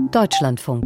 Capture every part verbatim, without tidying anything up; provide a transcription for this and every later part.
Deutschlandfunk.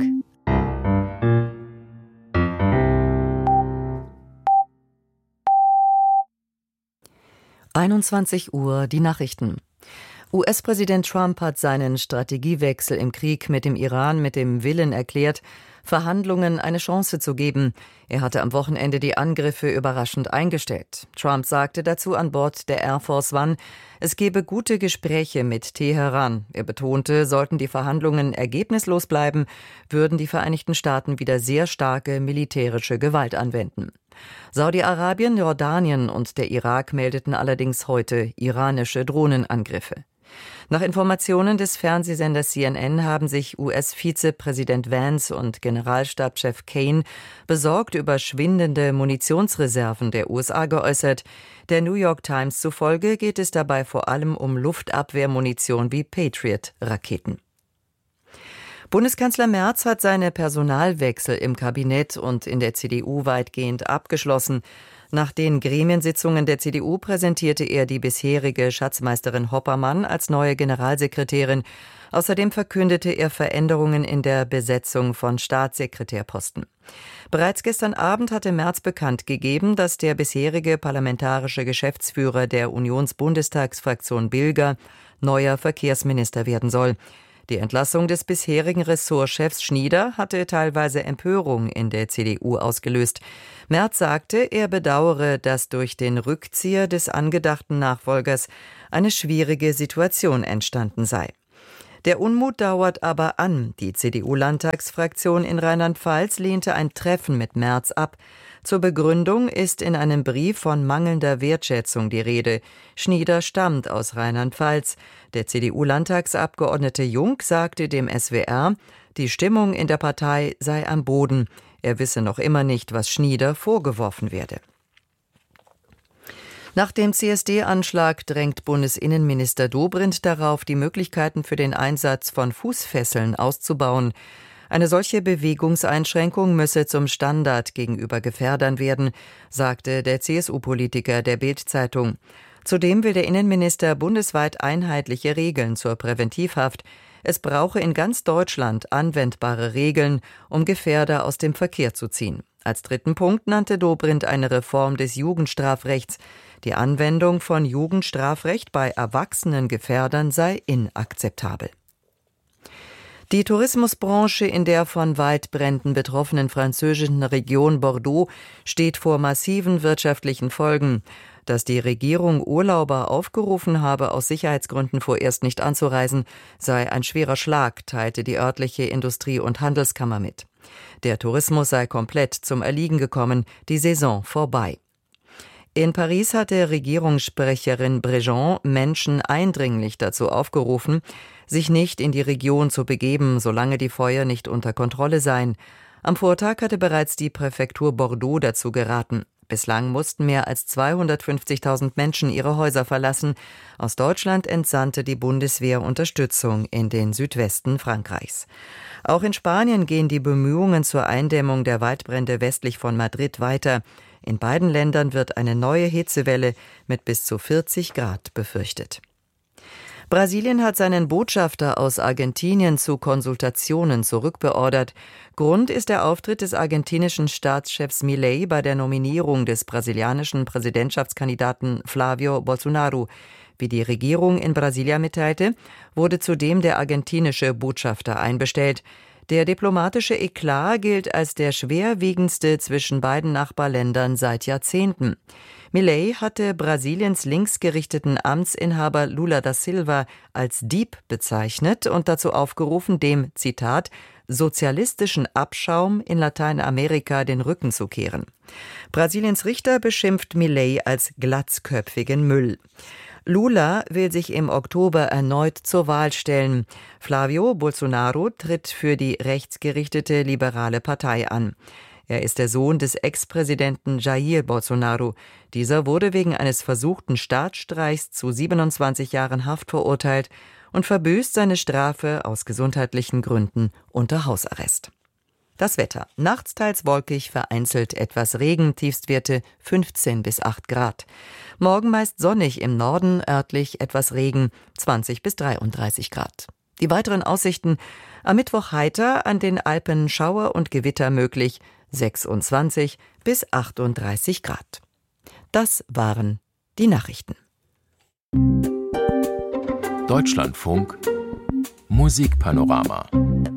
einundzwanzig Uhr, die Nachrichten. U S-Präsident Trump hat seinen Strategiewechsel im Krieg mit dem Iran mit dem Willen erklärt, Verhandlungen eine Chance zu geben. Er hatte am Wochenende die Angriffe überraschend eingestellt. Trump sagte dazu an Bord der Air Force One, es gebe gute Gespräche mit Teheran. Er betonte, sollten die Verhandlungen ergebnislos bleiben, würden die Vereinigten Staaten wieder sehr starke militärische Gewalt anwenden. Saudi-Arabien, Jordanien und der Irak meldeten allerdings heute iranische Drohnenangriffe. Nach Informationen des Fernsehsenders C N N haben sich U S-Vizepräsident Vance und Generalstabschef Kane besorgt über schwindende Munitionsreserven der U S A geäußert. Der New York Times zufolge geht es dabei vor allem um Luftabwehrmunition wie Patriot-Raketen. Bundeskanzler Merz hat seine Personalwechsel im Kabinett und in der C D U weitgehend abgeschlossen. Nach den Gremiensitzungen der C D U präsentierte er die bisherige Schatzmeisterin Hoppermann als neue Generalsekretärin. Außerdem verkündete er Veränderungen in der Besetzung von Staatssekretärposten. Bereits gestern Abend hatte Merz bekannt gegeben, dass der bisherige parlamentarische Geschäftsführer der Unionsbundestagsfraktion Bilger neuer Verkehrsminister werden soll. Die Entlassung des bisherigen Ressortchefs Schnieder hatte teilweise Empörung in der C D U ausgelöst. Merz sagte, er bedauere, dass durch den Rückzieher des angedachten Nachfolgers eine schwierige Situation entstanden sei. Der Unmut dauert aber an. Die C D U-Landtagsfraktion in Rheinland-Pfalz lehnte ein Treffen mit Merz ab. Zur Begründung ist in einem Brief von mangelnder Wertschätzung die Rede. Schnieder stammt aus Rheinland-Pfalz. Der C D U-Landtagsabgeordnete Jung sagte dem S W R, die Stimmung in der Partei sei am Boden. Er wisse noch immer nicht, was Schnieder vorgeworfen werde. Nach dem C S D-Anschlag drängt Bundesinnenminister Dobrindt darauf, die Möglichkeiten für den Einsatz von Fußfesseln auszubauen. Eine solche Bewegungseinschränkung müsse zum Standard gegenüber Gefährdern werden, sagte der C S U-Politiker der Bild-Zeitung. Zudem will der Innenminister bundesweit einheitliche Regeln zur Präventivhaft. Es brauche in ganz Deutschland anwendbare Regeln, um Gefährder aus dem Verkehr zu ziehen. Als dritten Punkt nannte Dobrindt eine Reform des Jugendstrafrechts. Die Anwendung von Jugendstrafrecht bei erwachsenen Gefährdern sei inakzeptabel. Die Tourismusbranche in der von Waldbränden betroffenen französischen Region Bordeaux steht vor massiven wirtschaftlichen Folgen. Dass die Regierung Urlauber aufgerufen habe, aus Sicherheitsgründen vorerst nicht anzureisen, sei ein schwerer Schlag, teilte die örtliche Industrie- und Handelskammer mit. Der Tourismus sei komplett zum Erliegen gekommen, die Saison vorbei. In Paris hatte Regierungssprecherin Brejean Menschen eindringlich dazu aufgerufen, sich nicht in die Region zu begeben, solange die Feuer nicht unter Kontrolle seien. Am Vortag hatte bereits die Präfektur Bordeaux dazu geraten. Bislang mussten mehr als zweihundertfünfzigtausend Menschen ihre Häuser verlassen. Aus Deutschland entsandte die Bundeswehr Unterstützung in den Südwesten Frankreichs. Auch in Spanien gehen die Bemühungen zur Eindämmung der Waldbrände westlich von Madrid weiter. In beiden Ländern wird eine neue Hitzewelle mit bis zu vierzig Grad befürchtet. Brasilien hat seinen Botschafter aus Argentinien zu Konsultationen zurückbeordert. Grund ist der Auftritt des argentinischen Staatschefs Milei bei der Nominierung des brasilianischen Präsidentschaftskandidaten Flávio Bolsonaro. Wie die Regierung in Brasilia mitteilte, wurde zudem der argentinische Botschafter einbestellt. Der diplomatische Eklat gilt als der schwerwiegendste zwischen beiden Nachbarländern seit Jahrzehnten. Milei hatte Brasiliens linksgerichteten Amtsinhaber Lula da Silva als Dieb bezeichnet und dazu aufgerufen, dem, Zitat, sozialistischen Abschaum in Lateinamerika den Rücken zu kehren. Brasiliens Richter beschimpft Milei als glatzköpfigen Müll. Lula will sich im Oktober erneut zur Wahl stellen. Flávio Bolsonaro tritt für die rechtsgerichtete liberale Partei an. Er ist der Sohn des Ex-Präsidenten Jair Bolsonaro. Dieser wurde wegen eines versuchten Staatsstreichs zu siebenundzwanzig Jahren Haft verurteilt und verbüßt seine Strafe aus gesundheitlichen Gründen unter Hausarrest. Das Wetter. Nachts teils wolkig, vereinzelt etwas Regen, Tiefstwerte fünfzehn bis acht Grad. Morgen meist sonnig, im Norden örtlich etwas Regen, zwanzig bis dreiunddreißig Grad. Die weiteren Aussichten: am Mittwoch heiter, an den Alpen Schauer und Gewitter möglich, sechsundzwanzig bis achtunddreißig Grad. Das waren die Nachrichten. Deutschlandfunk Musikpanorama.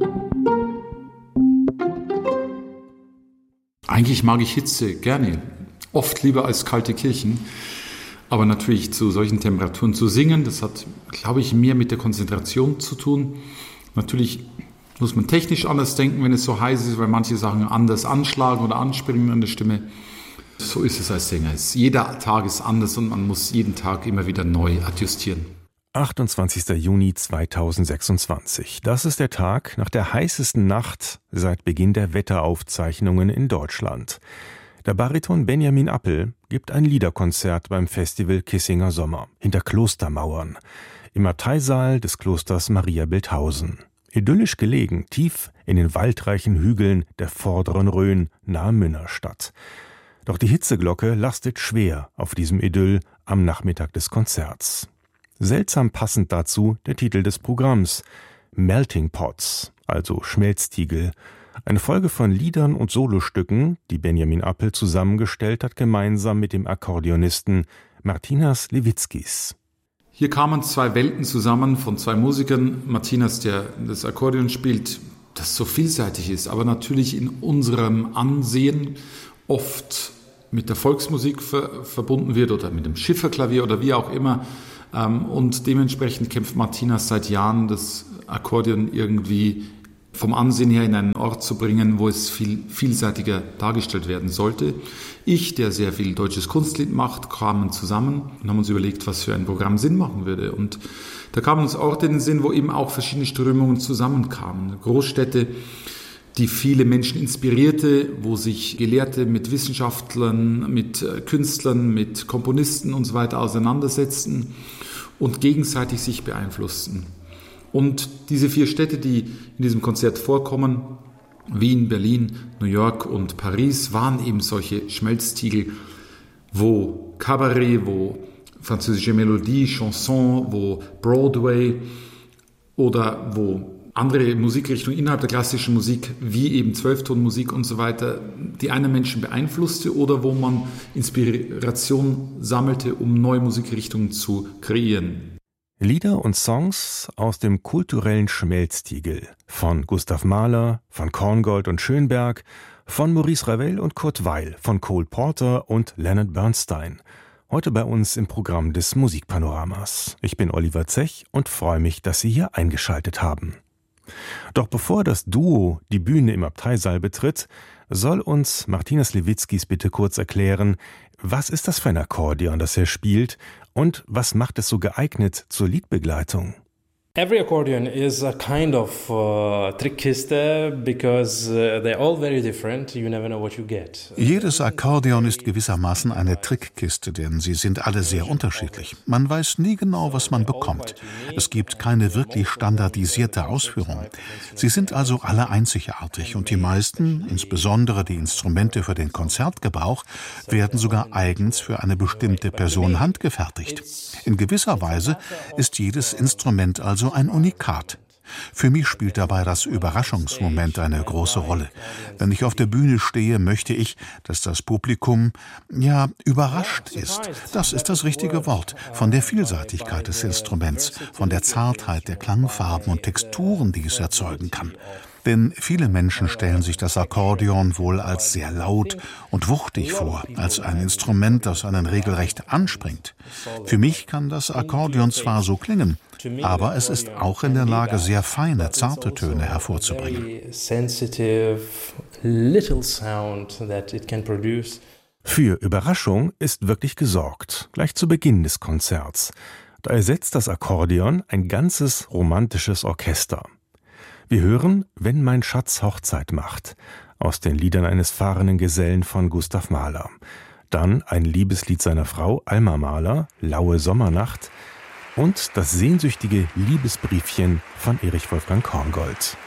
Eigentlich mag ich Hitze gerne, oft lieber als kalte Kirchen. Aber natürlich zu solchen Temperaturen zu singen, das hat, glaube ich, mehr mit der Konzentration zu tun. Natürlich muss man technisch anders denken, wenn es so heiß ist, weil manche Sachen anders anschlagen oder anspringen an der Stimme. So ist es als Sänger. Jeder Tag ist anders und man muss jeden Tag immer wieder neu adjustieren. achtundzwanzigster Juni zweitausendsechsundzwanzig. Das ist der Tag nach der heißesten Nacht seit Beginn der Wetteraufzeichnungen in Deutschland. Der Bariton Benjamin Appel gibt ein Liederkonzert beim Festival Kissinger Sommer hinter Klostermauern im Abteisaal des Klosters Mariabildhausen. Idyllisch gelegen, tief in den waldreichen Hügeln der vorderen Rhön nahe Münnerstadt. Doch die Hitzeglocke lastet schwer auf diesem Idyll am Nachmittag des Konzerts. Seltsam passend dazu der Titel des Programms: Melting Pots, also Schmelztiegel. Eine Folge von Liedern und Solostücken, die Benjamin Appel zusammengestellt hat, gemeinsam mit dem Akkordeonisten Martinas Lewickis. Hier kamen zwei Welten zusammen von zwei Musikern. Martinas, der das Akkordeon spielt, das so vielseitig ist, aber natürlich in unserem Ansehen oft mit der Volksmusik ver- verbunden wird oder mit dem Schifferklavier oder wie auch immer. Und dementsprechend kämpft Martinas seit Jahren, das Akkordeon irgendwie vom Ansehen her in einen Ort zu bringen, wo es viel vielseitiger dargestellt werden sollte. Ich, der sehr viel deutsches Kunstlied macht, kamen zusammen und haben uns überlegt, was für ein Programm Sinn machen würde. Und da kamen uns Orte in den Sinn, wo eben auch verschiedene Strömungen zusammenkamen. Großstädte, die viele Menschen inspirierte, wo sich Gelehrte mit Wissenschaftlern, mit Künstlern, mit Komponisten und so weiter auseinandersetzten und gegenseitig sich beeinflussten. Und diese vier Städte, die in diesem Konzert vorkommen, Wien, Berlin, New York und Paris, waren eben solche Schmelztiegel, wo Kabarett, wo französische Melodie, Chanson, wo Broadway oder wo andere Musikrichtungen innerhalb der klassischen Musik, wie eben Zwölftonmusik und so weiter, die einen Menschen beeinflusste oder wo man Inspiration sammelte, um neue Musikrichtungen zu kreieren. Lieder und Songs aus dem kulturellen Schmelztiegel von Gustav Mahler, von Korngold und Schönberg, von Maurice Ravel und Kurt Weill, von Cole Porter und Leonard Bernstein. Heute bei uns im Programm des Musikpanoramas. Ich bin Oliver Zech und freue mich, dass Sie hier eingeschaltet haben. Doch bevor das Duo die Bühne im Abteisaal betritt, soll uns Martinas Lewickis bitte kurz erklären, was ist das für ein Akkordeon, das er spielt, und was macht es so geeignet zur Liedbegleitung? Every accordion is a kind of uh, Trickkiste because uh, they're all very different. You never know what you get. Jedes Akkordeon ist gewissermaßen eine Trickkiste, denn sie sind alle sehr unterschiedlich. Man weiß nie genau, was man bekommt. Es gibt keine wirklich standardisierte Ausführung. Sie sind also alle einzigartig und die meisten, insbesondere die Instrumente für den Konzertgebrauch, werden sogar eigens für eine bestimmte Person handgefertigt. In gewisser Weise ist jedes Instrument also ein Unikat. Für mich spielt dabei das Überraschungsmoment eine große Rolle. Wenn ich auf der Bühne stehe, möchte ich, dass das Publikum, ja, überrascht ist. Das ist das richtige Wort. Von der Vielseitigkeit des Instruments, von der Zartheit der Klangfarben und Texturen, die es erzeugen kann. Denn viele Menschen stellen sich das Akkordeon wohl als sehr laut und wuchtig vor, als ein Instrument, das einen regelrecht anspringt. Für mich kann das Akkordeon zwar so klingen, aber es ist auch in der Lage, sehr feine, zarte Töne hervorzubringen. Für Überraschung ist wirklich gesorgt, gleich zu Beginn des Konzerts. Da ersetzt das Akkordeon ein ganzes romantisches Orchester. Wir hören »Wenn mein Schatz Hochzeit macht« aus den Liedern eines fahrenden Gesellen von Gustav Mahler. Dann ein Liebeslied seiner Frau Alma Mahler, »Laue Sommernacht« und das sehnsüchtige Liebesbriefchen von Erich Wolfgang Korngold.